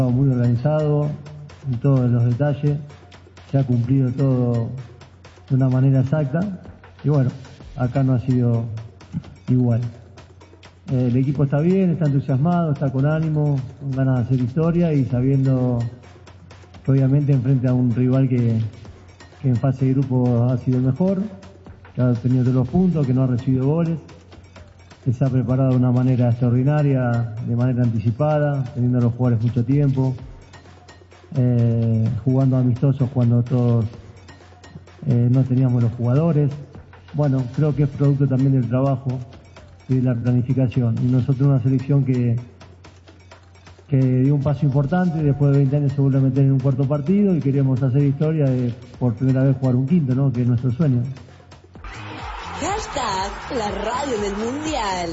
Muy organizado en todos los detalles, se ha cumplido todo de una manera exacta y bueno, acá no ha sido igual. El equipo está bien, está entusiasmado, está con ánimo, con ganas de hacer historia y sabiendo que obviamente enfrente a un rival que en fase de grupo ha sido el mejor, que ha obtenido todos los puntos, que no ha recibido goles, que se ha preparado de una manera extraordinaria, de manera anticipada, teniendo a los jugadores mucho tiempo, jugando amistosos cuando todos no teníamos los jugadores. Bueno, creo que es producto también del trabajo y de la planificación. Y nosotros una selección que dio un paso importante, después de 20 años se vuelve a meter en un cuarto partido y queremos hacer historia de por primera vez jugar un quinto, ¿no? Que es nuestro sueño. Hashtag la radio del mundial.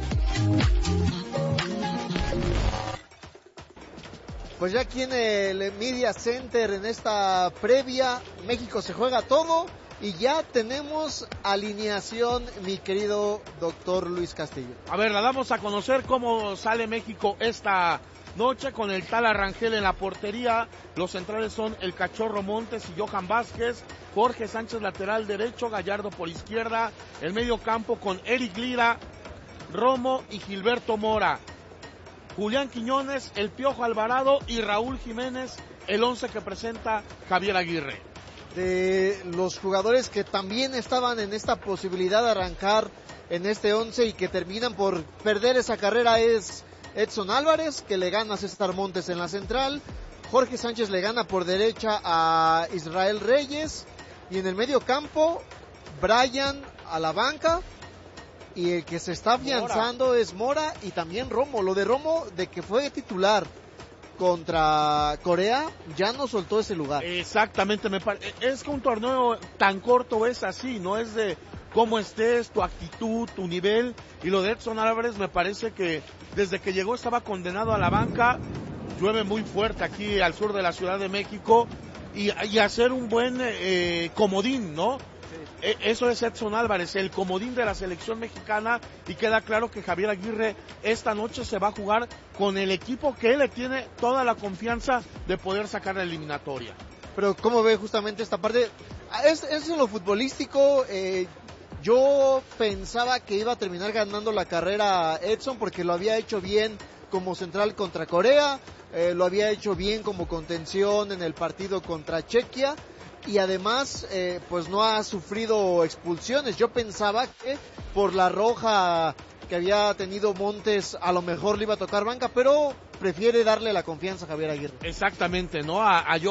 Pues ya aquí en el Media Center, en esta previa, México se juega todo y ya tenemos alineación, mi querido doctor Luis Castillo. A ver, la damos a conocer cómo sale México esta noche con el Tala Rangel en la portería. Los centrales son el Cachorro Montes y Johan Vázquez, Jorge Sánchez lateral derecho, Gallardo por izquierda, el medio campo con Eric Lira, Romo y Gilberto Mora, Julián Quiñones, el Piojo Alvarado y Raúl Jiménez, el 11 que presenta Javier Aguirre. De los jugadores que también estaban en esta posibilidad de arrancar en este 11 y que terminan por perder esa carrera es Edson Álvarez, que le gana a César Montes en la central, Jorge Sánchez le gana por derecha a Israel Reyes, y en el medio campo, Brian a la banca, y el que se está afianzando es Mora y también Romo. Lo de Romo, de que fue titular contra Corea, ya no soltó ese lugar. Exactamente, es que un torneo tan corto es así, no es de cómo estés, tu actitud, tu nivel, y lo de Edson Álvarez me parece que desde que llegó estaba condenado a la banca. Llueve muy fuerte aquí al sur de la Ciudad de México y hacer un buen comodín, ¿no? Sí. Eso es Edson Álvarez, el comodín de la selección mexicana, y queda claro que Javier Aguirre esta noche se va a jugar con el equipo que él le tiene toda la confianza de poder sacar la eliminatoria. Pero ¿cómo ve justamente esta parte? Es en lo futbolístico. Yo pensaba que iba a terminar ganando la carrera Edson porque lo había hecho bien como central contra Corea, lo había hecho bien como contención en el partido contra Chequia y además pues no ha sufrido expulsiones. Yo pensaba que por la roja que había tenido Montes a lo mejor le iba a tocar banca, pero prefiere darle la confianza a Javier Aguirre. Exactamente, ¿no?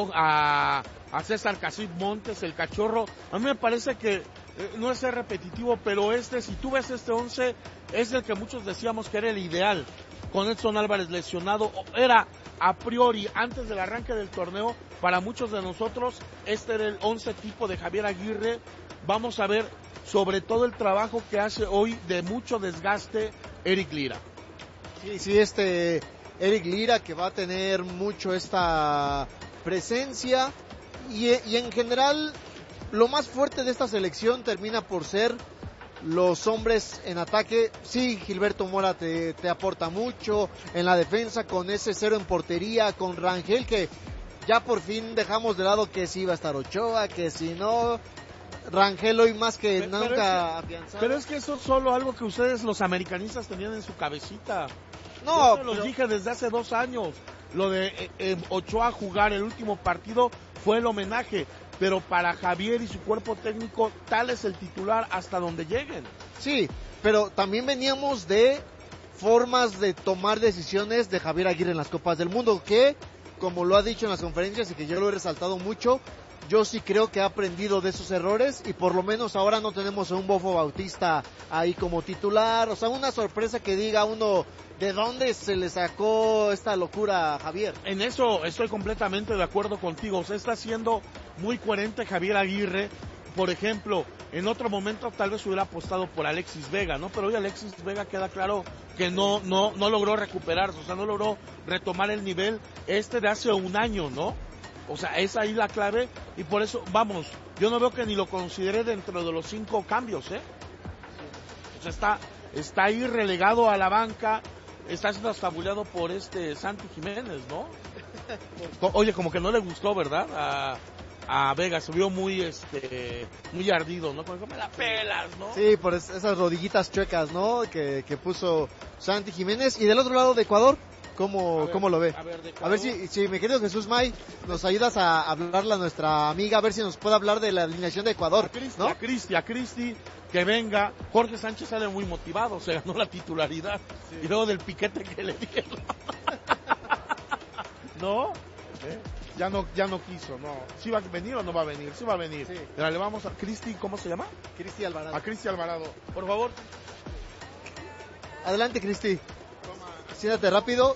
A César Casip Montes, el Cachorro. A mí me parece que no es ser repetitivo, pero si tú ves este 11, es el que muchos decíamos que era el ideal. Con Edson Álvarez lesionado, era a priori, antes del arranque del torneo, para muchos de nosotros, este era el 11 tipo de Javier Aguirre. Vamos a ver sobre todo el trabajo que hace hoy de mucho desgaste Eric Lira. Sí, Eric Lira, que va a tener mucho esta presencia y en general lo más fuerte de esta selección termina por ser los hombres en ataque. Sí, Gilberto Mora te aporta mucho en la defensa con ese 0 en portería, con Rangel, que ya por fin dejamos de lado que si iba a estar Ochoa, que si no, Rangel hoy más que nunca afianzado. Pero es que eso es solo algo que ustedes los americanistas tenían en su cabecita. No, yo los dije desde hace 2 años. Lo de Ochoa jugar el último partido fue el homenaje, pero para Javier y su cuerpo técnico tal es el titular hasta donde lleguen. Sí, pero también veníamos de formas de tomar decisiones de Javier Aguirre en las Copas del Mundo, que como lo ha dicho en las conferencias y que yo lo he resaltado mucho, yo sí creo que ha aprendido de esos errores y por lo menos ahora no tenemos a un Bofo Bautista ahí como titular. O sea, una sorpresa que diga uno de dónde se le sacó esta locura a Javier. En eso estoy completamente de acuerdo contigo. O sea, está siendo muy coherente Javier Aguirre. Por ejemplo, en otro momento tal vez hubiera apostado por Alexis Vega, ¿no? Pero hoy Alexis Vega queda claro que no logró recuperarse, o sea, no logró retomar el nivel de hace un año, ¿no? O sea, es ahí la clave y por eso, vamos, yo no veo que ni lo considere dentro de los 5 cambios, ¿eh? O sea, está ahí relegado a la banca, está siendo estabulado por Santi Jiménez, ¿no? Oye, como que no le gustó, ¿verdad? A Vega, se vio muy ardido, ¿no? Como me la pelas, ¿no? Sí, por esas rodillitas chuecas, ¿no? Que puso Santi Jiménez. Y del otro lado de Ecuador, ¿cómo lo ve? A ver si mi querido Jesús May, nos ayudas a hablarle a nuestra amiga, a ver si nos puede hablar de la alineación de Ecuador, ¿no? A Cristi, que venga. Jorge Sánchez sale muy motivado, se ganó la titularidad. Sí. Y luego del piquete que le dieron. ¿No? Ya no quiso, no. ¿Sí va a venir o no va a venir? Sí va a venir. Sí. Pero le vamos a Cristi, ¿cómo se llama? Cristi Alvarado. A Cristi Alvarado. Por favor. Adelante, Cristi. Siéntate rápido.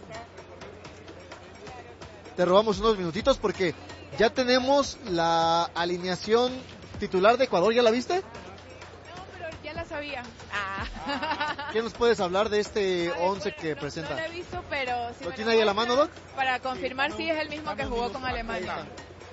Te robamos unos minutitos porque ya tenemos la alineación titular de Ecuador. ¿Ya la viste? No, pero ya la sabía. ¿Qué nos puedes hablar de este 11 que presenta? No lo he visto, pero... Si ¿Lo tiene ahí a la mano, Doc? Para confirmar si es el mismo que jugó con Alemania.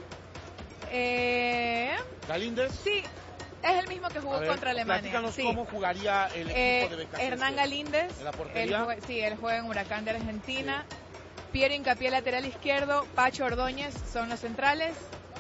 ¿Galíndez? Sí, es el mismo que jugó contra Alemania. Platícanos cómo jugaría el equipo de Becasese. Hernán Galíndez. ¿En la portería? Él juega en Huracán de Argentina. Sí. Piero Hincapié, lateral izquierdo. Pacho Ordóñez son los centrales.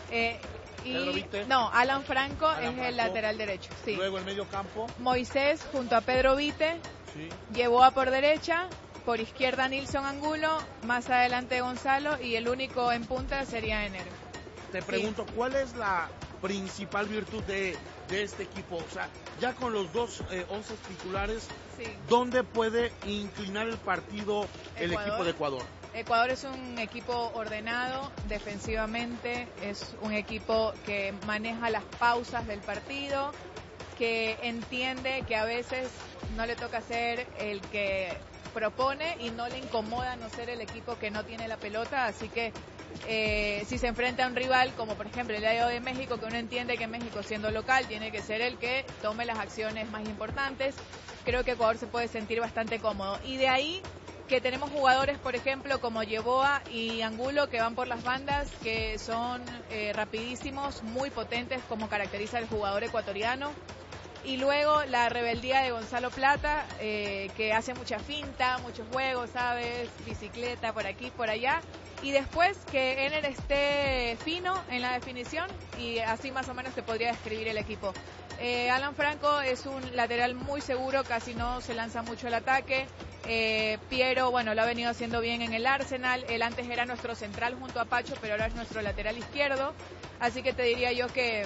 Alan Franco es el lateral derecho. Sí. Luego el medio campo. Moisés junto a Pedro Vite. Sí. Yeboah por derecha. Por izquierda Nilson Angulo. Más adelante Gonzalo. Y el único en punta sería Enero. Te pregunto, ¿cuál es la principal virtud de este equipo? O sea, ya con los dos 11 titulares, sí. ¿Dónde puede inclinar el partido el equipo de Ecuador? Ecuador es un equipo ordenado defensivamente, es un equipo que maneja las pausas del partido, que entiende que a veces no le toca ser el que propone y no le incomoda no ser el equipo que no tiene la pelota, así que si se enfrenta a un rival como por ejemplo el de México, que uno entiende que México siendo local tiene que ser el que tome las acciones más importantes, creo que Ecuador se puede sentir bastante cómodo. Y de ahí que tenemos jugadores, por ejemplo, como Yeboah y Angulo, que van por las bandas, que son rapidísimos, muy potentes, como caracteriza el jugador ecuatoriano. Y luego la rebeldía de Gonzalo Plata, que hace mucha finta, muchos juegos, ¿sabes? Bicicleta por aquí, por allá. Y después que Ener esté fino en la definición, y así más o menos se podría describir el equipo. Alan Franco es un lateral muy seguro, casi no se lanza mucho al ataque. Piero, bueno, lo ha venido haciendo bien en el Arsenal. Él antes era nuestro central junto a Pacho, pero ahora es nuestro lateral izquierdo. Así que te diría yo que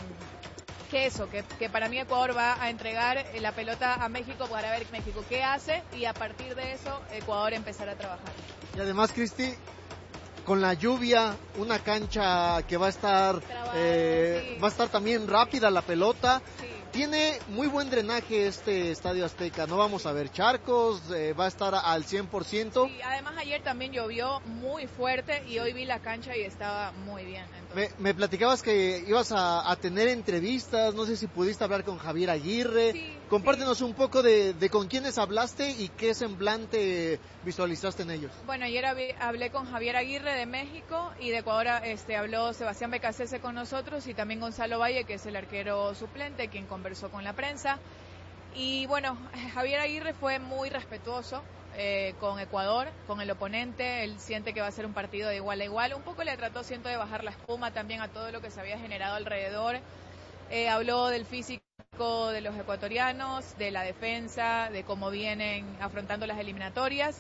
para mí Ecuador va a entregar la pelota a México para ver México qué hace y a partir de eso Ecuador empezará a trabajar. Y además, Cristi, con la lluvia, una cancha que va a estar sí. Va a estar también rápida la pelota. Sí. Tiene muy buen drenaje este Estadio Azteca, no vamos a ver charcos, va a estar al 100%. Sí, además ayer también llovió muy fuerte y hoy vi la cancha y estaba muy bien. Me platicabas que ibas a tener entrevistas, no sé si pudiste hablar con Javier Aguirre. Sí, compártenos un poco de con quiénes hablaste y qué semblante visualizaste en ellos. Bueno, ayer hablé con Javier Aguirre de México y de Ecuador habló Sebastián Becasese con nosotros y también Gonzalo Valle, que es el arquero suplente, quien conversó con la prensa. Y bueno, Javier Aguirre fue muy respetuoso con Ecuador, con el oponente. Él siente que va a ser un partido de igual a igual. Un poco le trató, siento, de bajar la espuma también a todo lo que se había generado alrededor. Habló del físico de los ecuatorianos, de la defensa, de cómo vienen afrontando las eliminatorias.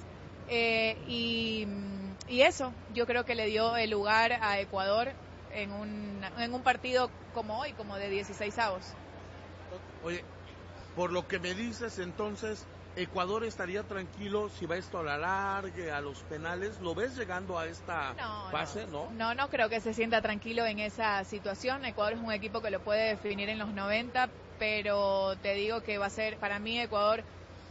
Y eso, yo creo que le dio el lugar a Ecuador en un partido como hoy, como de 16avos. Oye, por lo que me dices, entonces, ¿Ecuador estaría tranquilo si va esto a la larga, a los penales? ¿Lo ves llegando a esta fase, no? No creo que se sienta tranquilo en esa situación. Ecuador es un equipo que lo puede definir en los 90, pero te digo que va a ser, para mí, Ecuador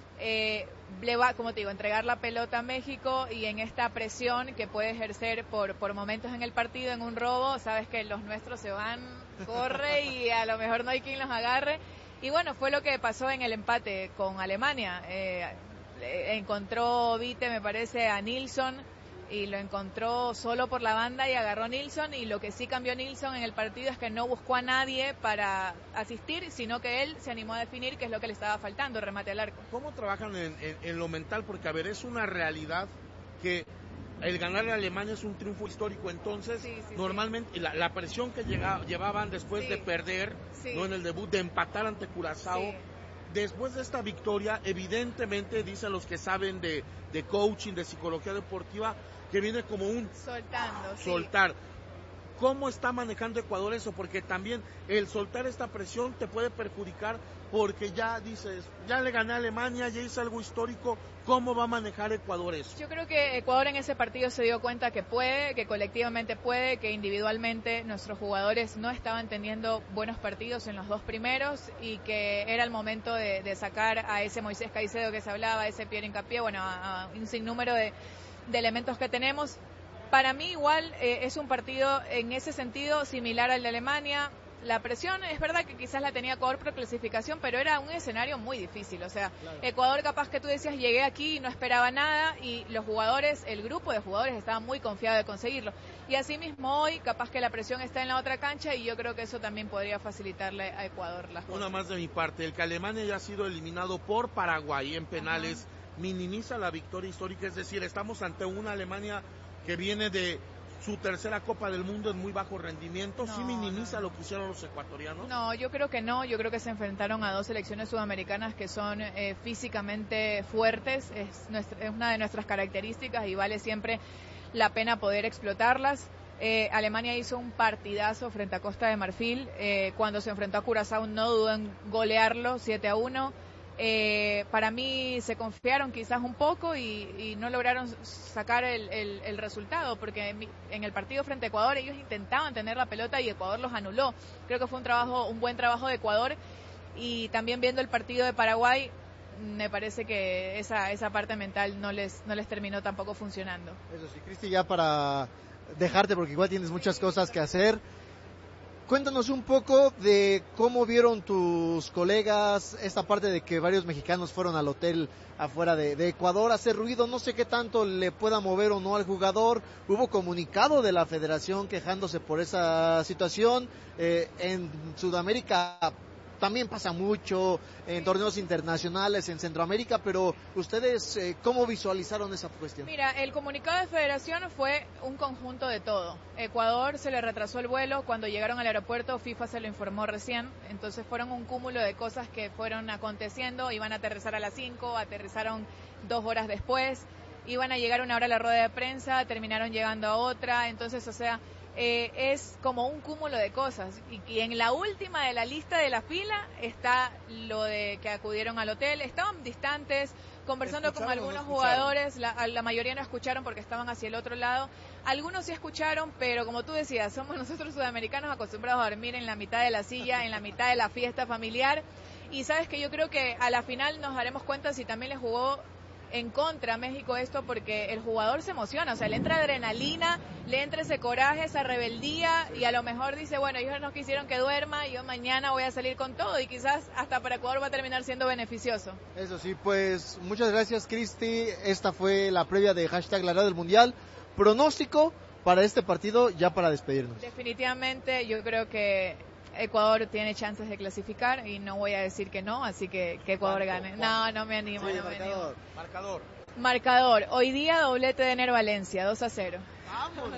le va, como te digo, entregar la pelota a México y en esta presión que puede ejercer por momentos en el partido, en un robo, sabes que los nuestros se van, corre y a lo mejor no hay quien los agarre. Y bueno, fue lo que pasó en el empate con Alemania. Encontró Vite, me parece, a Nilsson y lo encontró solo por la banda y agarró a Nilsson. Y lo que sí cambió Nilsson en el partido es que no buscó a nadie para asistir, sino que él se animó a definir qué es lo que le estaba faltando, remate al arco. ¿Cómo trabajan en lo mental? Porque, a ver, es una realidad que el ganar a Alemania es un triunfo histórico, entonces normalmente la presión que llevaban después de perder, no en el debut, de empatar ante Curazao, después de esta victoria, evidentemente dicen los que saben de coaching, de psicología deportiva, que viene como un soltar. ¿Cómo está manejando Ecuador eso? Porque también el soltar esta presión te puede perjudicar, porque ya dices, ya le gané a Alemania, ya hice algo histórico. ¿Cómo va a manejar Ecuador eso? Yo creo que Ecuador en ese partido se dio cuenta que puede, que colectivamente puede, que individualmente nuestros jugadores no estaban teniendo buenos partidos en los dos primeros y que era el momento de sacar a ese Moisés Caicedo que se hablaba, a ese Pierre Hincapié, bueno, a un sinnúmero de elementos que tenemos. Para mí igual es un partido en ese sentido similar al de Alemania. La presión es verdad que quizás la tenía Ecuador por clasificación, pero era un escenario muy difícil. O sea, Ecuador capaz que tú decías, llegué aquí y no esperaba nada, y los jugadores, el grupo de jugadores estaba muy confiado de conseguirlo. Y así mismo hoy, capaz que la presión está en la otra cancha, y yo creo que eso también podría facilitarle a Ecuador las cosas. Una más de mi parte, el que Alemania ya ha sido eliminado por Paraguay en penales, minimiza la victoria histórica, es decir, estamos ante una Alemania que viene de su tercera Copa del Mundo en muy bajo rendimiento. ¿Sí minimiza lo que hicieron los ecuatorianos? No, yo creo que no. Yo creo que se enfrentaron a dos selecciones sudamericanas que son físicamente fuertes. Es una de nuestras características y vale siempre la pena poder explotarlas. Alemania hizo un partidazo frente a Costa de Marfil. Cuando se enfrentó a Curazao no dudó en golearlo 7-1. Para mí se confiaron quizás un poco y no lograron sacar el resultado, porque en el partido frente a Ecuador ellos intentaban tener la pelota y Ecuador los anuló. Creo que fue un buen trabajo de Ecuador, y también viendo el partido de Paraguay me parece que esa parte mental no les terminó tampoco funcionando. Eso sí, Cristi, ya para dejarte, porque igual tienes muchas cosas que hacer, cuéntanos un poco de cómo vieron tus colegas esta parte de que varios mexicanos fueron al hotel afuera de Ecuador a hacer ruido. No sé qué tanto le pueda mover o no al jugador. Hubo comunicado de la federación quejándose por esa situación. En Sudamérica también pasa mucho, en torneos internacionales, en Centroamérica, pero ustedes, ¿cómo visualizaron esa cuestión? Mira, el comunicado de federación fue un conjunto de todo. Ecuador se le retrasó el vuelo, cuando llegaron al aeropuerto FIFA se lo informó recién, entonces fueron un cúmulo de cosas que fueron aconteciendo. Iban a aterrizar a las 5, aterrizaron 2 horas después, iban a llegar 1 hora a la rueda de prensa, terminaron llegando a otra, entonces, o sea, es como un cúmulo de cosas, y en la última de la lista de la fila está lo de que acudieron al hotel, estaban distantes, conversando con algunos jugadores, la mayoría no escucharon porque estaban hacia el otro lado, algunos sí escucharon, pero como tú decías, somos nosotros sudamericanos acostumbrados a dormir en la mitad de la silla, en la mitad de la fiesta familiar, y sabes que yo creo que a la final nos daremos cuenta si también le jugó en contra a México esto, porque el jugador se emociona, o sea, le entra adrenalina, le entra ese coraje, esa rebeldía, y a lo mejor dice, bueno, ellos no quisieron que duerma, yo mañana voy a salir con todo, y quizás hasta para Ecuador va a terminar siendo beneficioso. Eso sí, pues muchas gracias, Cristi. Esta fue la previa de hashtag La Radio del Mundial. Pronóstico para este partido, ya para despedirnos. Definitivamente yo creo que Ecuador tiene chances de clasificar y no voy a decir que no, así que Ecuador gane. No me animo, sí, no me animo. Marcador. Hoy día doblete de Ener Valencia, 2-0. Vamos.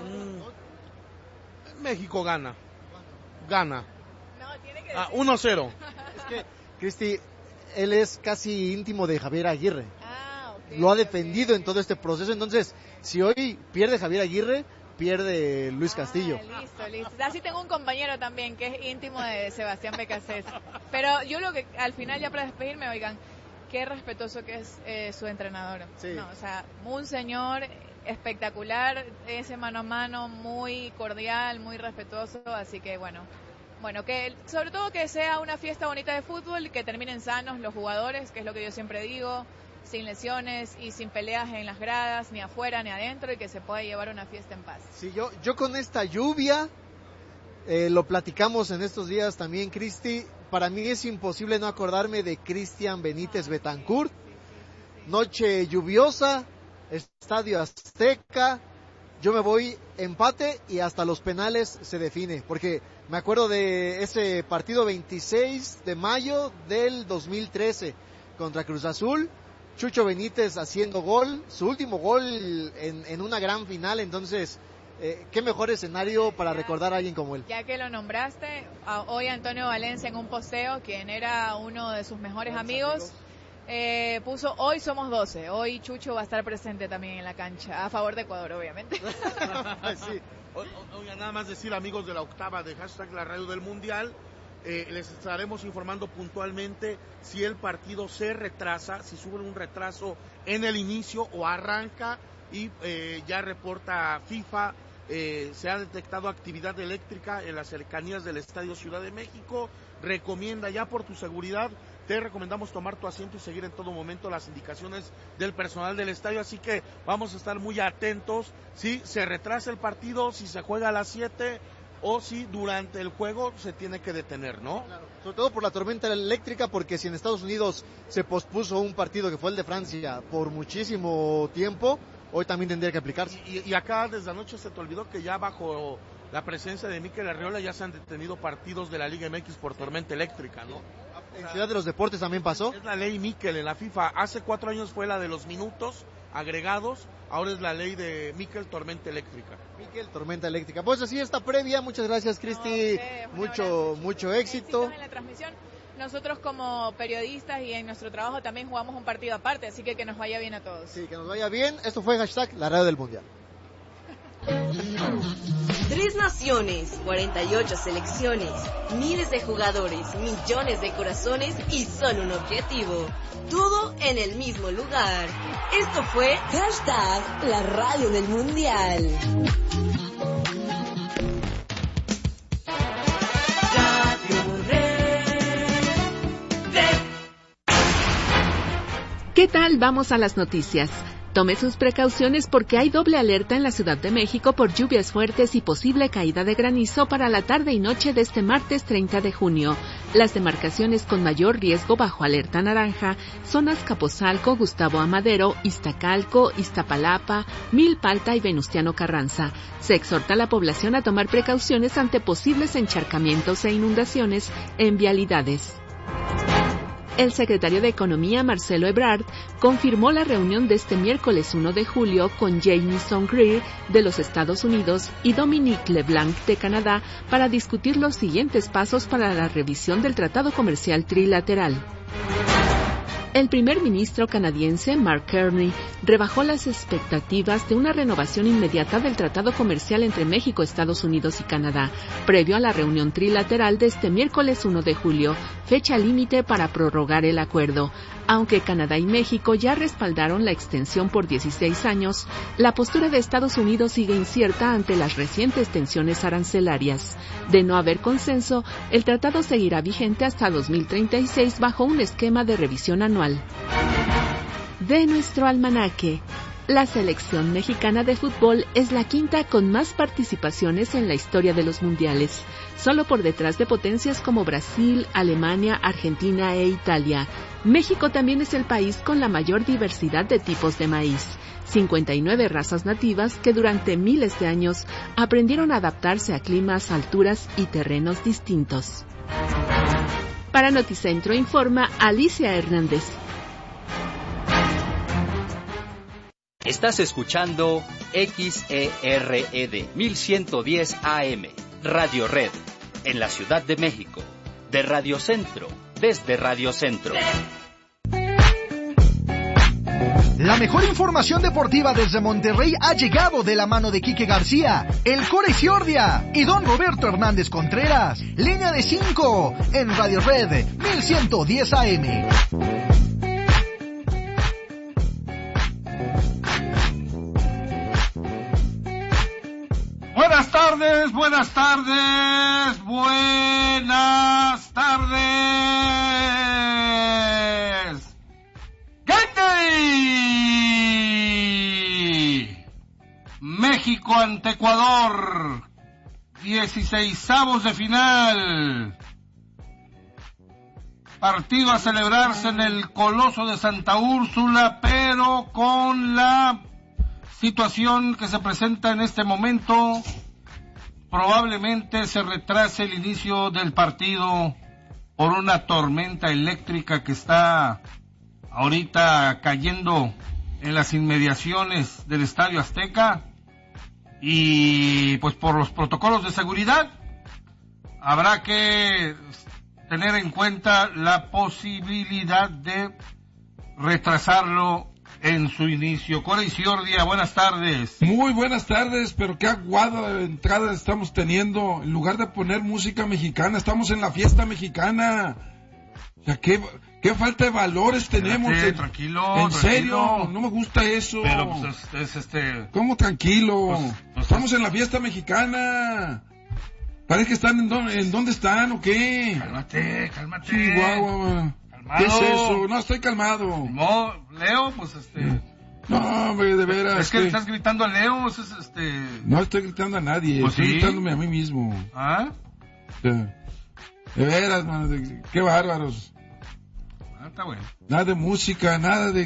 México gana. No, tiene que decir. 1-0. Es que, Cristi, él es casi íntimo de Javier Aguirre. Lo ha defendido en todo este proceso, entonces, si hoy pierde Javier Aguirre, pierde Luis Castillo. Listo. Así tengo un compañero también que es íntimo de Sebastián Becasés. Pero yo lo que al final, ya para despedirme, oigan, qué respetuoso que es su entrenador. Sí. No, o sea, un señor espectacular, ese mano a mano muy cordial, muy respetuoso, así que bueno, que sobre todo que sea una fiesta bonita de fútbol, que terminen sanos los jugadores, que es lo que yo siempre digo, sin lesiones y sin peleas en las gradas, ni afuera ni adentro, y que se pueda llevar una fiesta en paz. Sí, yo con esta lluvia, lo platicamos en estos días también, Cristi, para mí es imposible no acordarme de Cristian Benítez Betancourt. Sí. Noche lluviosa, Estadio Azteca, yo me voy empate y hasta los penales se define, porque me acuerdo de ese partido 26 de mayo del 2013 contra Cruz Azul, Chucho Benítez haciendo gol, su último gol en una gran final, entonces qué mejor escenario para recordar a alguien como él. Ya que lo nombraste, hoy Antonio Valencia en un posteo, quien era uno de sus mejores amigos, puso: hoy somos 12, hoy Chucho va a estar presente también en la cancha, a favor de Ecuador, obviamente. Sí. Oiga, nada más decir, amigos de la octava de hashtag La Radio del Mundial, les estaremos informando puntualmente si el partido se retrasa, si sube un retraso en el inicio o arranca, y ya reporta FIFA, se ha detectado actividad eléctrica en las cercanías del Estadio Ciudad de México. Recomienda, ya por tu seguridad, te recomendamos tomar tu asiento y seguir en todo momento las indicaciones del personal del estadio, así que vamos a estar muy atentos si se retrasa el partido, si se juega a las 7 o si durante el juego se tiene que detener, ¿no? Claro. Sobre todo por la tormenta eléctrica, porque si en Estados Unidos se pospuso un partido que fue el de Francia por muchísimo tiempo, hoy también tendría que aplicarse. Y acá desde anoche se te olvidó que ya bajo la presencia de Mikel Arriola ya se han detenido partidos de la Liga MX por tormenta eléctrica, ¿no? En Ciudad de los Deportes también pasó. Es la ley Mikel en la FIFA. Hace 4 años fue la de los minutos agregados, ahora es la ley de Mikel tormenta eléctrica. Mikel tormenta eléctrica. Pues así esta previa. Muchas gracias, Cristi. Mucho éxito. En la transmisión. Nosotros como periodistas y en nuestro trabajo también jugamos un partido aparte, así que nos vaya bien a todos. Sí, que nos vaya bien. Esto fue hashtag La Radio del Mundial. 3 naciones, 48 selecciones, miles de jugadores, millones de corazones y solo un objetivo. Todo en el mismo lugar. Esto fue hashtag La Radio del Mundial. ¿Qué tal? Vamos a las noticias. Tome sus precauciones porque hay doble alerta en la Ciudad de México por lluvias fuertes y posible caída de granizo para la tarde y noche de este martes 30 de junio. Las demarcaciones con mayor riesgo bajo alerta naranja son Azcapotzalco, Gustavo Amadero, Iztacalco, Iztapalapa, Milpa Alta y Venustiano Carranza. Se exhorta a la población a tomar precauciones ante posibles encharcamientos e inundaciones en vialidades. El secretario de Economía, Marcelo Ebrard, confirmó la reunión de este miércoles 1 de julio con Jamieson Greer de los Estados Unidos y Dominique LeBlanc de Canadá para discutir los siguientes pasos para la revisión del Tratado Comercial Trilateral. El primer ministro canadiense, Mark Carney, rebajó las expectativas de una renovación inmediata del Tratado Comercial entre México, Estados Unidos y Canadá, previo a la reunión trilateral de este miércoles 1 de julio, fecha límite para prorrogar el acuerdo. Aunque Canadá y México ya respaldaron la extensión por 16 años, la postura de Estados Unidos sigue incierta ante las recientes tensiones arancelarias. De no haber consenso, el tratado seguirá vigente hasta 2036 bajo un esquema de revisión anual. De nuestro almanaque. La selección mexicana de fútbol es la quinta con más participaciones en la historia de los mundiales, solo por detrás de potencias como Brasil, Alemania, Argentina e Italia. México también es el país con la mayor diversidad de tipos de maíz, 59 razas nativas que durante miles de años aprendieron a adaptarse a climas, alturas y terrenos distintos. Para Noticentro informa Alicia Hernández. Estás escuchando XERED 1110 AM, Radio Red, en la Ciudad de México, de Radio Centro, desde Radio Centro. La mejor información deportiva desde Monterrey ha llegado de la mano de Quique García, el Core Ciordia y don Roberto Hernández Contreras. Línea de 5 en Radio Red 1110 AM. Buenas tardes, buenas tardes, buenas tardes. ¡Gandhi! México ante Ecuador, 16avos de final. Partido a celebrarse en el Coloso de Santa Úrsula, pero con la situación que se presenta en este momento, probablemente se retrase el inicio del partido por una tormenta eléctrica que está ahorita cayendo en las inmediaciones del Estadio Azteca, y pues por los protocolos de seguridad habrá que tener en cuenta la posibilidad de retrasarlo en su inicio. Cora Isiordia, buenas tardes. Muy buenas tardes, pero qué aguada de entrada estamos teniendo. En lugar de poner música mexicana, estamos en la fiesta mexicana. O sea, qué falta de valores tenemos. Tranquilo. En serio, no me gusta eso. Pero pues ¿Cómo tranquilo? Pues, estamos en la fiesta mexicana. Parece que están en dónde están o qué. Cálmate. Chihuahua. Calmado. ¿Qué es eso? No, estoy calmado. No, Leo, pues No, hombre, de veras. Es que estás gritando a Leo, No estoy gritando a nadie, pues estoy sí, gritándome a mí mismo. ¿Ah? De veras, mano, qué bárbaros. Está bueno. Nada de música, nada de...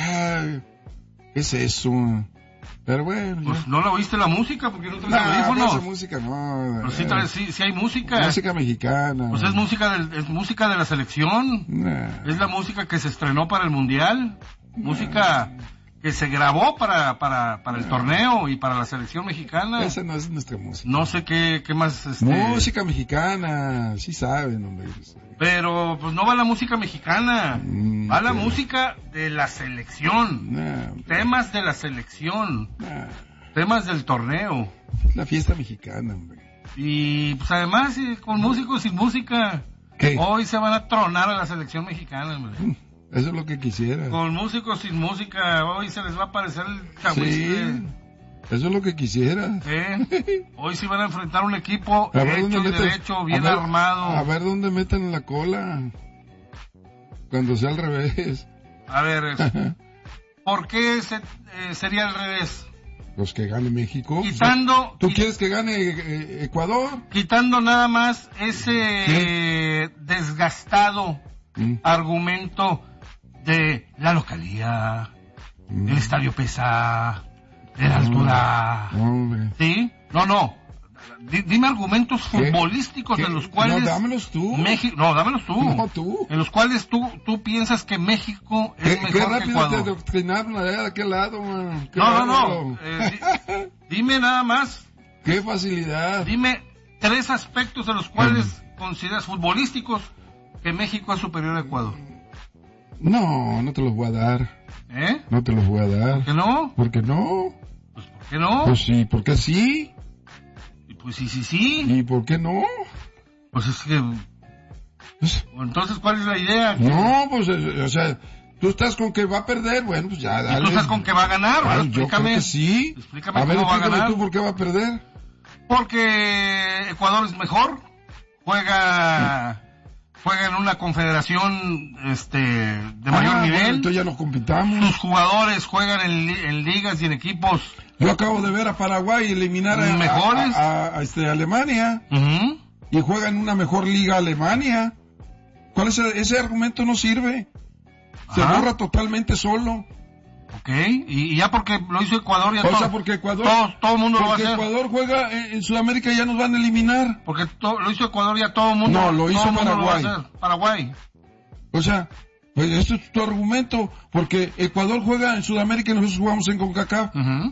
¿Qué es eso? Pero bueno... Pues no la oíste la música, porque no traes no, audífonos. No, música no. Pero sí hay música. Música mexicana. Pues es música de la selección. Es la música que se estrenó para el Mundial. Música que se grabó para el torneo y para la selección mexicana. Esa no es nuestra música. No sé qué más... Música mexicana, sí saben, hombre. Pero pues no va la música mexicana, va la música de la selección, temas de la selección, temas del torneo. La fiesta mexicana, hombre. Y pues además con músicos sin música, ¿qué? Hoy se van a tronar a la selección mexicana, hombre. Eso es lo que quisiera. Con músicos sin música, hoy se les va a aparecer el chahuisque. Sí, eso es lo que quisiera. Hoy sí van a enfrentar un equipo hecho y derecho, bien armado. A ver dónde meten la cola. Cuando sea al revés. A ver, ¿por qué sería al revés? Pues que gane México. Quitando... ¿Tú quieres que gane Ecuador? Quitando nada más ese desgastado argumento de la localía, el estadio pesa, de la altura. ¿Sí? No. Dime argumentos futbolísticos de los cuales... No, dámelos tú. Dámelos tú. No, tú. En los cuales tú piensas que México es mejor que Ecuador. Qué rápido te adoctrinaron allá de aquel lado, man. No. Dime nada más. Qué facilidad. Dime 3 aspectos de los cuales consideras futbolísticos que México es superior a Ecuador. No te los voy a dar. No te los voy a dar. ¿Por qué no? ¿Por qué no? Pues ¿por qué no? Pues sí, ¿por qué sí? Pues sí. ¿Y por qué no? Pues es que... Entonces, ¿cuál es la idea? No, pues, o sea, tú estás con que va a perder, bueno, pues ya, dale. ¿Y tú estás con que va a ganar? Bueno, yo creo que sí. Explícame a ver, cómo va a ganar. Tú por qué va a perder. Porque Ecuador es mejor, juega en una confederación de mayor nivel. Bueno, entonces ya nos compitamos. Sus jugadores juegan en ligas y en equipos. Yo acabo de ver a Paraguay eliminar a Alemania. Y juega en una mejor liga Alemania. ¿Cuál es ese argumento? No sirve. Se borra totalmente solo. Ok, y ya porque lo hizo Ecuador, porque Ecuador, todo el mundo lo va a hacer. Porque Ecuador juega en Sudamérica y ya nos van a eliminar. Porque lo hizo Ecuador, ya todo el mundo. No, lo hizo Paraguay. Paraguay. O sea, pues esto es tu argumento, porque Ecuador juega en Sudamérica y nosotros jugamos en CONCACAF.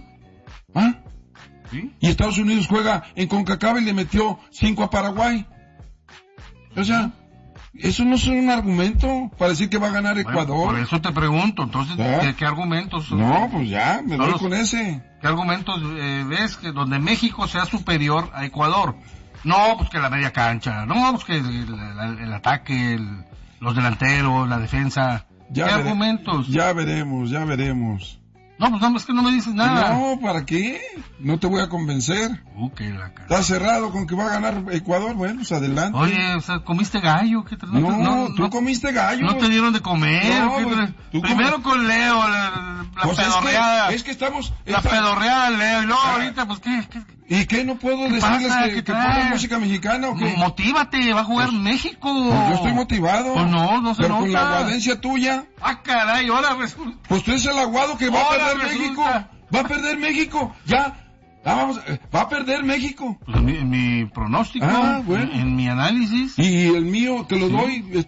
¿Sí? Y Estados Unidos juega en CONCACAF y le metió 5 a Paraguay. O sea, eso no es un argumento para decir que va a ganar Ecuador. Por eso te pregunto, entonces, ¿qué argumentos? No, pues ya, me doy con ese. ¿Qué argumentos ves que donde México sea superior a Ecuador? No, pues que la media cancha, no, pues que el ataque, los delanteros, la defensa. ¿Qué argumentos? Ya veremos. No, pues no, es que no me dices nada. No, ¿para qué? No te voy a convencer. ¿Estás cerrado con que va a ganar Ecuador? Bueno, pues adelante. Oye, o sea, ¿comiste gallo? ¿Qué tú comiste gallo. ¿No te dieron de comer? Primero con Leo, la pedorreada. Es que estamos... La pedorreada de Leo, y luego ahorita, pues, ¿qué? ¿Y qué? ¿No puedo decirles que pongan música mexicana o qué? Motívate, va a jugar México. Pues yo estoy motivado. Pues no se pero nota. Con la aguadencia tuya. Caray, ahora resulta. Pues tú eres el aguado que va a perder México. Va a perder México. Ya va a perder México. Pues en mi pronóstico, bueno. En mi análisis. Y el mío te lo doy,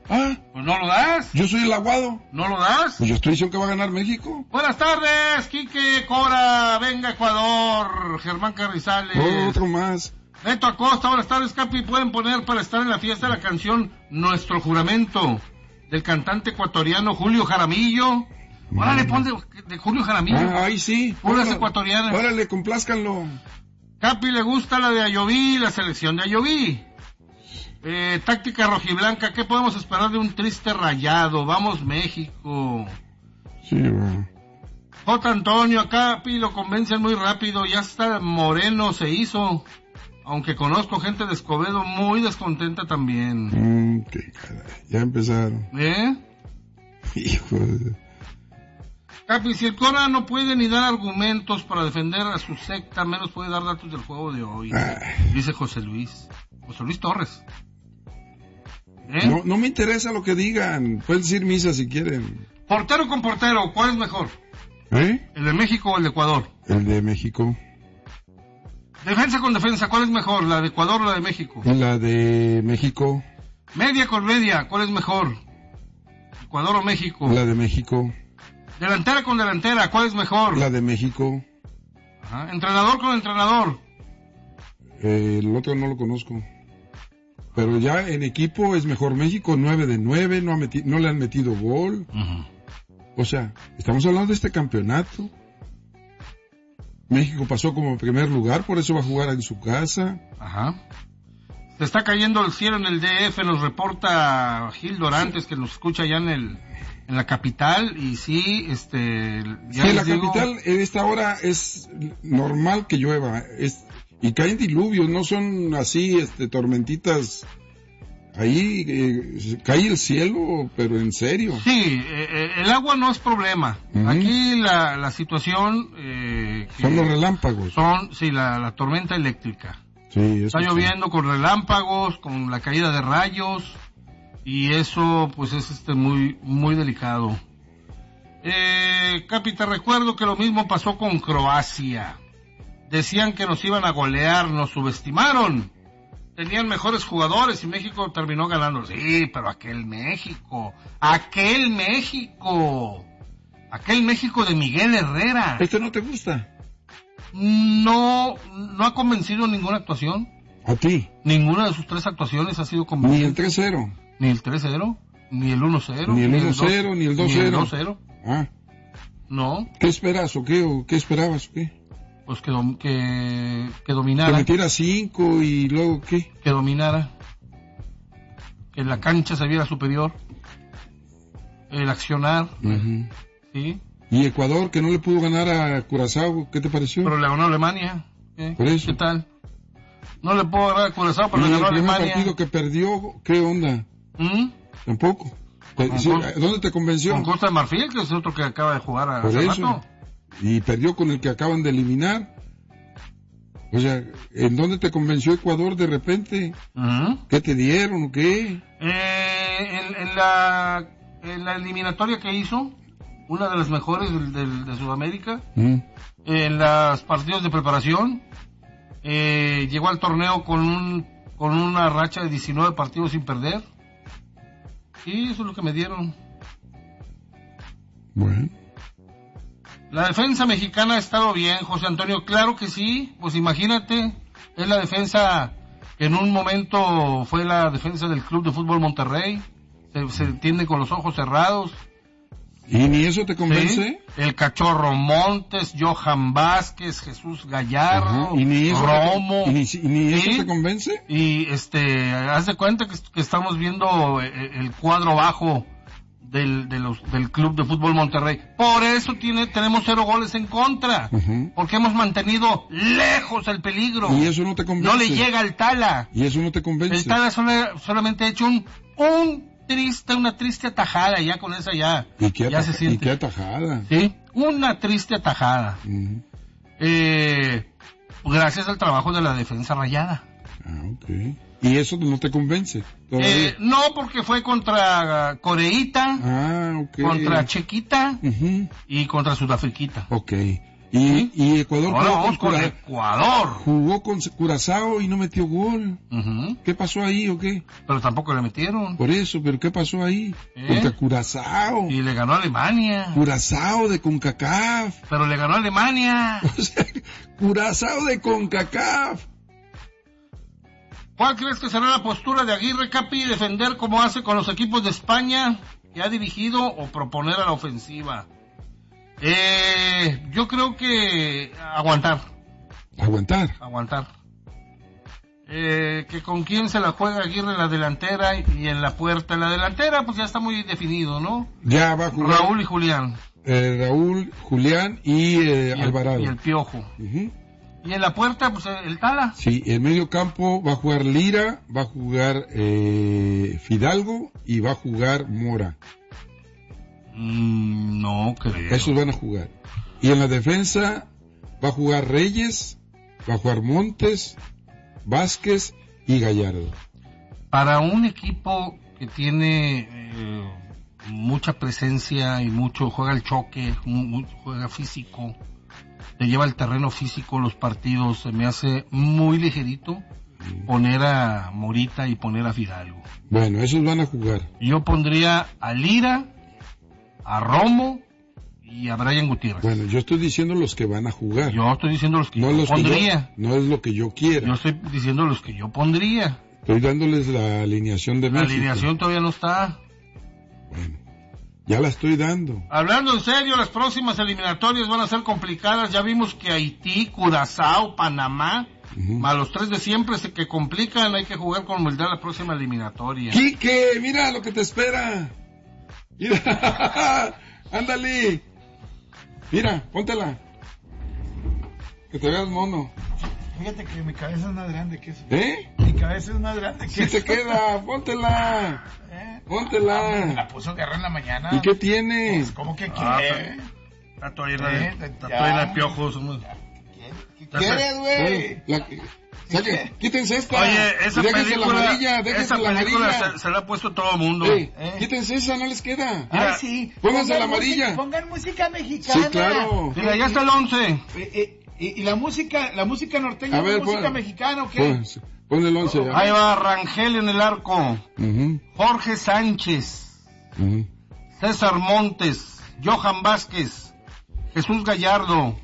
Ah, pues no lo das. Yo soy el aguado. ¿No lo das? Pues yo estoy diciendo que va a ganar México. Buenas tardes, Quique, Cora, venga Ecuador, Germán Carrizales. Otro más. Neto Acosta, buenas tardes, Capi. Pueden poner para estar en la fiesta la canción Nuestro Juramento, del cantante ecuatoriano Julio Jaramillo. Órale, pon de Julio Jaramillo. Ahí sí. Puras ecuatorianas. Órale, complázcanlo. Capi le gusta la de Ayoví, la selección de Ayoví. Táctica rojiblanca, ¿qué podemos esperar de un triste Rayado? Vamos México. Sí, bueno. J. Antonio, acá Capi lo convencen muy rápido, ya está Moreno, se hizo. Aunque conozco gente de Escobedo muy descontenta también. Qué caray, ya empezaron. Hijo de... Capi, si el Cora no puede ni dar argumentos para defender a su secta, menos puede dar datos del juego de hoy. Dice José Luis Torres. No me interesa lo que digan. Pueden decir misa si quieren. Portero con portero, ¿cuál es mejor? ¿El de México o el de Ecuador? El de México. Defensa con defensa, ¿cuál es mejor? ¿La de Ecuador o la de México? La de México. Media con media, ¿cuál es mejor? ¿Ecuador o México? La de México. Delantera con delantera, ¿cuál es mejor? La de México. Ajá. Entrenador con entrenador. El otro no lo conozco. Pero ya en equipo es mejor México, 9 de 9, no le han metido gol. Uh-huh. O sea, estamos hablando de este campeonato. México pasó como primer lugar, por eso va a jugar en su casa. Ajá. Se está cayendo el cielo en el DF, nos reporta Gil Dorantes, que nos escucha ya en la capital, y sí, ya sí, la capital en esta hora es normal que llueva, y caen diluvios, no son así, tormentitas. Ahí cae el cielo, pero en serio. Sí, el agua no es problema. Uh-huh. Aquí la situación... son los relámpagos. Sí, la tormenta eléctrica. Sí, está lloviendo con relámpagos, con la caída de rayos, y eso pues es muy, muy delicado. Capi, te recuerdo que lo mismo pasó con Croacia. Decían que nos iban a golear, nos subestimaron. Tenían mejores jugadores y México terminó ganando. Sí, pero aquel México de Miguel Herrera. ¿Este no te gusta? No ha convencido ninguna actuación. ¿A ti? Ninguna de sus 3 actuaciones ha sido convincente. Ni el 3-0. Ni el 3-0, ni el 1-0. Ni el 1-0, ni el 2-0. Ni el 2-0. Ah. No. ¿Qué esperas o qué? ¿O qué esperabas o qué? Pues que dominara. Que metiera 5 y luego ¿qué? Que dominara. Que la cancha se viera superior. El accionar. Uh-huh. Sí. Y Ecuador, que no le pudo ganar a Curazao, ¿qué te pareció? Pero le ganó a Alemania. Por eso. ¿Qué tal? No le pudo ganar a Curazao, pero le ganó a Alemania. ¿Y el primer partido que perdió, qué onda? Tampoco. ¿Dónde te convenció? Con Costa de Marfil, que es otro que acaba de jugar hace rato. Y perdió con el que acaban de eliminar. O sea, ¿en dónde te convenció Ecuador de repente? Uh-huh. ¿Qué te dieron o qué? En la eliminatoria que hizo, una de las mejores de Sudamérica, en los partidos de preparación, llegó al torneo con una racha de 19 partidos sin perder. Y eso es lo que me dieron. Bueno. La defensa mexicana ha estado bien, José Antonio, claro que sí, pues imagínate, es la defensa que en un momento fue la defensa del Club de Fútbol Monterrey, se entiende con los ojos cerrados. ¿Y ni eso te convence? ¿Sí? El Cachorro Montes, Johan Vázquez, Jesús Gallardo, ¿Y ni eso Romo. ¿Y ni eso te convence? Y haz de cuenta que estamos viendo el cuadro bajo del Club de Fútbol Monterrey. Por eso tenemos 0 goles en contra. Uh-huh. Porque hemos mantenido lejos el peligro. ¿Y eso no te convence? No le llega al Tala. ¿Y eso no te convence? El Tala solamente ha hecho una triste atajada, ya con esa ya. ¿Y qué se siente. ¿Y qué atajada? Sí, una triste atajada. Uh-huh. Gracias al trabajo de la defensa rayada. Ah, ok. ¿Y eso no te convence? No, porque fue contra Coreíta, okay. contra Chequita uh-huh. y contra Sudafriquita. Ok. Y Ecuador ahora con Ecuador. Jugó con Curazao y no metió gol. ¿Qué pasó ahí o qué? Pero tampoco le metieron. Por eso, pero ¿qué pasó ahí? Contra Curazao. Y le ganó a Alemania. Curazao de CONCACAF. Pero le ganó a Alemania. O sea, Curazao de CONCACAF. ¿Cuál crees que será la postura de Aguirre, Capi, defender como hace con los equipos de España que ha dirigido o proponer a la ofensiva? Yo creo que aguantar. Que con quién se la juega Aguirre en la delantera y en la puerta. En la delantera pues ya está muy definido, ¿no? Ya va a jugar Raúl y Julián. Raúl, Julián y Alvarado. Y el Piojo. Y en la puerta pues el Tala. Sí, en medio campo va a jugar Lira, va a jugar Fidalgo y va a jugar Mora. No creo. Esos van a jugar. Y en la defensa va a jugar Reyes, va a jugar Montes, Vázquez y Gallardo. Para un equipo que tiene mucha presencia y juega el choque, juega físico, le lleva el terreno físico los partidos, se me hace muy ligerito poner a Morita y poner a Fidalgo. Bueno, esos van a jugar. Yo pondría a Lira, a Romo y a Brian Gutiérrez. Bueno, yo estoy diciendo los que van a jugar. Yo estoy diciendo los que yo pondría. No es lo que yo quiera. Yo estoy diciendo los que yo pondría. Estoy dándoles la alineación de México. La alineación todavía no está. Bueno, ya la estoy dando. Hablando en serio, las próximas eliminatorias van a ser complicadas. Ya vimos que Haití, Curazao, Panamá, más los 3 de siempre que complican. Hay que jugar con humildad la próxima eliminatoria. Quique, mira lo que te espera. Mira, ándale. Mira, póntela. Que te veas mono. Fíjate que mi cabeza es más grande que eso. Mi cabeza es más grande que eso. Sí te queda, póntela. Póntela. Me la puso Guerra en la mañana. ¿Y qué tiene? Pues, ¿cómo que quiere? Está todavía de piojos. ¿Qué quieres, güey? Quítense esta. Oye, esa película, la amarilla. Se la ha puesto todo el mundo. Quítense esa, no les queda. Ay, sí. Pónganse la amarilla. Pongan música mexicana. Sí, claro. Mira, ya está el 11. ¿Y la música norteña es música mexicana o qué? Pon el 11. Ahí va Rangel en el arco. Jorge Sánchez. César Montes. Johan Vázquez. Jesús Gallardo.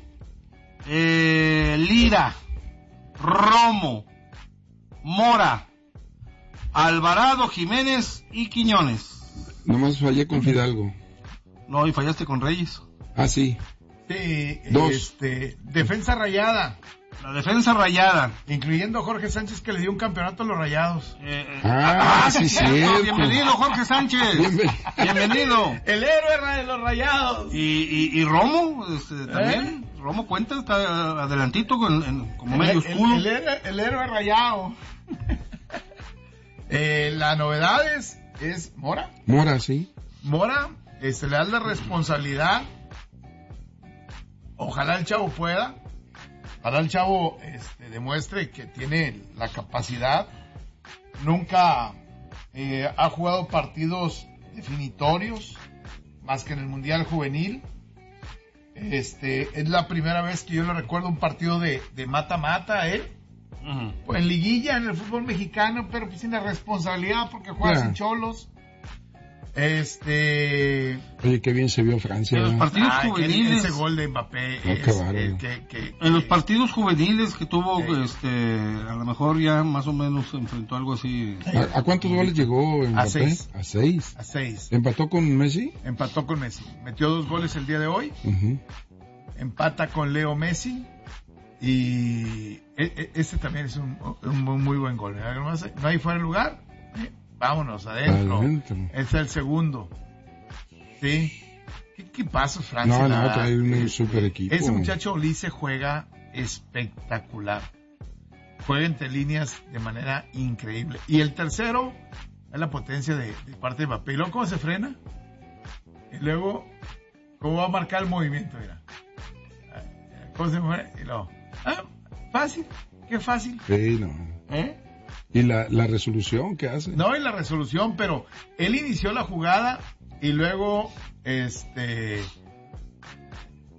Lira. Romo, Mora, Alvarado, Jiménez y Quiñones. Nomás fallé con Fidalgo. No, y fallaste con Reyes. Ah, sí. Sí, 2. Defensa rayada. La defensa rayada. Incluyendo a Jorge Sánchez, que le dio un campeonato a los Rayados. Sí, cierto. Bienvenido, Jorge Sánchez. Bienvenido. El héroe de los Rayados. Y Romo, también. Romo cuenta, está adelantito como medio escudo. El héroe rayado. La novedad es Mora. Mora, sí. Mora, le da la responsabilidad. Ojalá el chavo pueda. Ojalá el chavo demuestre que tiene la capacidad. Nunca ha jugado partidos definitorios, más que en el Mundial Juvenil. Es la primera vez que yo le recuerdo un partido de mata-mata, pues en liguilla en el fútbol mexicano, pero pues sin la responsabilidad porque juega sin cholos. Oye, qué bien se vio Francia. En los partidos juveniles. Ese gol de Mbappé. En los partidos juveniles que tuvo, a lo mejor ya más o menos enfrentó algo así. ¿A cuántos goles llegó Mbappé? A 6. A 6. ¿Empató con Messi? Empató con Messi. Metió 2 goles el día de hoy. Empata con Leo Messi. Y este también es un muy buen gol. No hay fuera de lugar. Vámonos, adentro. Es el segundo. ¿Sí? ¿Qué pasos, Francia? No, trae un super equipo. Ese muchacho Olise juega espectacular. Juega entre líneas de manera increíble. Y el tercero es la potencia de parte de Mbappé. Y luego, ¿cómo se frena? Y luego, ¿cómo va a marcar el movimiento? Mira. ¿Cómo se mueve? Y luego, fácil. Qué fácil. Sí, no. ¿Y la resolución qué hace? No, y la resolución, pero él inició la jugada y luego,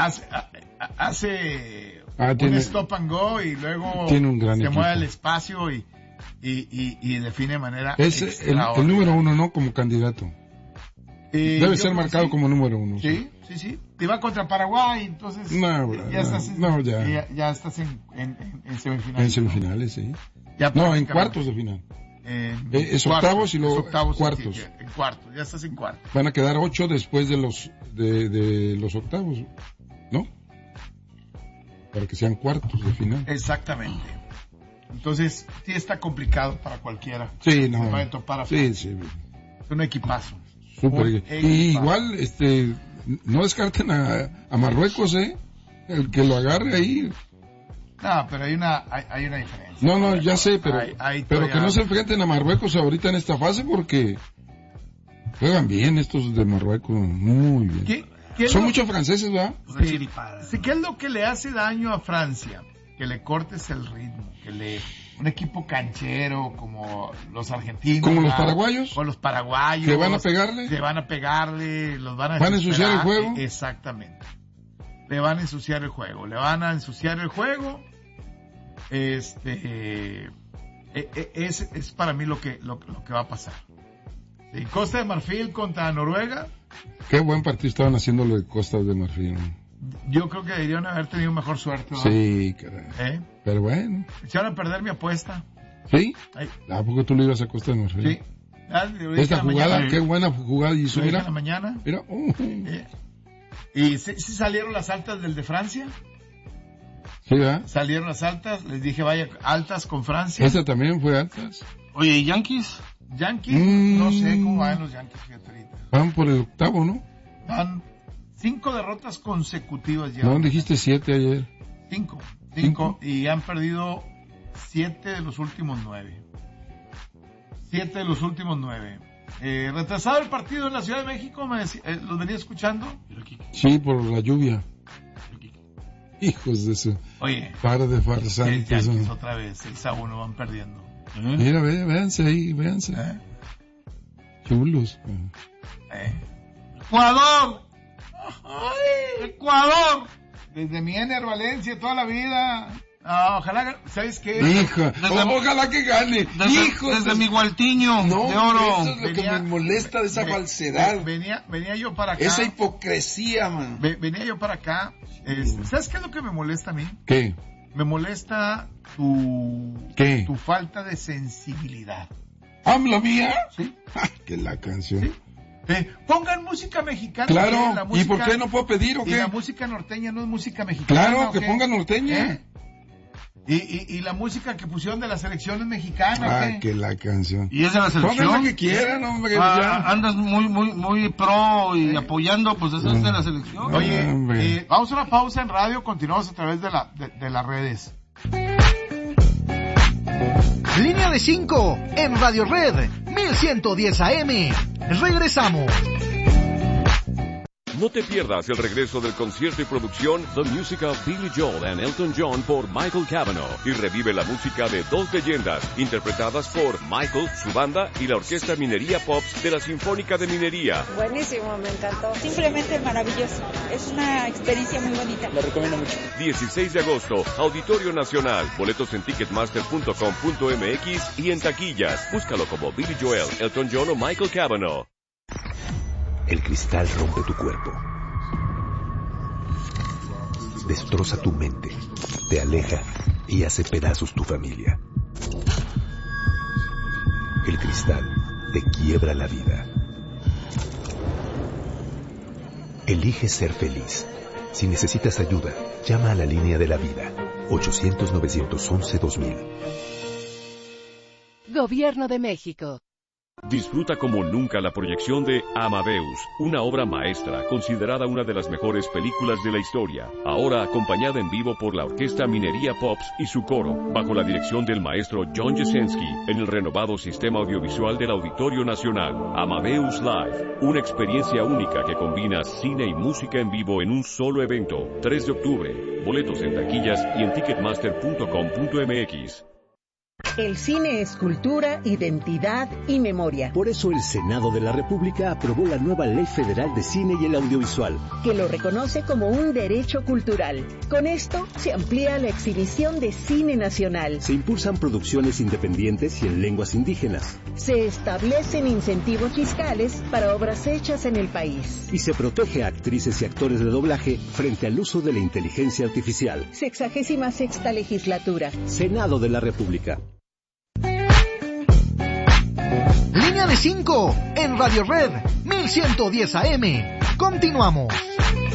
hace tiene, un stop and go y luego tiene un gran se equipo. mueve el espacio y define de manera es el número uno, ¿no? Como candidato. Debe ser marcado como número uno. Sí. Te va contra Paraguay, entonces ya estás en semifinales. En semifinales, sí. Ya en cuartos de final. Es octavos y luego cuartos. Sí, en cuartos, ya estás en cuartos. Van a quedar 8 después de los octavos, ¿no? Para que sean cuartos de final. Exactamente. Entonces, sí está complicado para cualquiera. Sí, no. Se puede topar sí. Es un equipazo. Súper. Y igual, no descarten a Marruecos, el que lo agarre ahí. No, pero hay una diferencia. No, ya sé, pero que no se enfrenten a Marruecos ahorita en esta fase porque juegan bien estos de Marruecos, muy bien. Son muchos franceses, ¿verdad? Sí, ¿qué es lo que le hace daño a Francia? Que le cortes el ritmo, un equipo canchero como los argentinos. Como los paraguayos. O los paraguayos. ¿Que van a pegarle? Que van a pegarle, los van a ensuciar el juego. Exactamente. Le van a ensuciar el juego. Es para mí lo que va a pasar. Sí, Costa de Marfil contra Noruega. Qué buen partido estaban haciendo lo de Costa de Marfil. Yo creo que deberían haber tenido mejor suerte, ¿no? Sí, caray. Pero bueno. Echaron a perder mi apuesta. ¿Sí? ¿A poco tú le ibas a Costa de Marfil? Sí. Esta jugada, qué buena jugada hizo. Mira. En la mañana. Mira. ¿Y si salieron las altas del de Francia? Sí, ¿verdad? Salieron las altas, les dije vaya altas con Francia. Esta también fue altas. Oye, ¿y Yankees? No sé cómo van los Yankees, fíjate ahorita. Van por el octavo, ¿no? Van 5 derrotas consecutivas ya. No, dijiste 7 ayer. 5. Y han perdido 7 de los últimos 9. Retrasado el partido en la Ciudad de México, ¿los venía escuchando? Sí, por la lluvia. Hijos de su... Oye. Par de farsantes. Yankees otra vez, 6-1 van perdiendo. Mira, véanse ahí. Chulos. ¡Ecuador! ¡Ecuador! Desde mi Ener Valencia toda la vida. Ojalá, ¿sabes qué? Hija, ojalá que gane. Desde mi Gualtiño de oro. Eso es lo que me molesta de esa falsedad. Venía yo para acá. Esa hipocresía, man. Venía yo para acá. ¿Sabes qué es lo que me molesta a mí? ¿Qué? Me molesta tu falta de sensibilidad. ¿La mía? Sí. Que la canción. ¿Sí? Pongan música mexicana. Claro, ¿y por qué no puedo pedir o qué? Y la música norteña no es música mexicana. Claro, que pongan norteña. Y la música que pusieron de las selecciones mexicanas. Que la canción. ¿Y es de la selección? Pongan lo que quieran, hombre. Andas muy pro y apoyando, pues eso es de la selección. Oye, vamos a una pausa en radio, continuamos a través de las redes. Línea de 5 en Radio Red 1110 AM. Regresamos. No te pierdas el regreso del concierto y producción The Music of Billy Joel and Elton John por Michael Cavanaugh y revive la música de dos leyendas interpretadas por Michael, su banda y la Orquesta Minería Pops de la Sinfónica de Minería. Buenísimo, me encantó. Simplemente maravilloso. Es una experiencia muy bonita. Lo recomiendo mucho. 16 de agosto, Auditorio Nacional. Boletos en ticketmaster.com.mx y en taquillas. Búscalo como Billy Joel, Elton John o Michael Cavanaugh. El cristal rompe tu cuerpo, destroza tu mente, te aleja y hace pedazos tu familia. El cristal te quiebra la vida. Elige ser feliz. Si necesitas ayuda, llama a la línea de la vida, 800-911-2000. Gobierno de México. Disfruta como nunca la proyección de Amadeus, una obra maestra considerada una de las mejores películas de la historia, ahora acompañada en vivo por la Orquesta Minería Pops y su coro, bajo la dirección del maestro John Jasenski, en el renovado sistema audiovisual del Auditorio Nacional. Amadeus Live, una experiencia única que combina cine y música en vivo en un solo evento, 3 de octubre. Boletos en taquillas y en ticketmaster.com.mx. El cine es cultura, identidad y memoria. Por eso el Senado de la República aprobó la nueva Ley Federal de Cine y el Audiovisual, que lo reconoce como un derecho cultural. Con esto se amplía la exhibición de cine nacional. Se impulsan producciones independientes y en lenguas indígenas. Se establecen incentivos fiscales para obras hechas en el país. Y se protege a actrices y actores de doblaje frente al uso de la inteligencia artificial. 66ª legislatura. Senado de la República. Línea de 5 en Radio Red 1110 AM. Continuamos.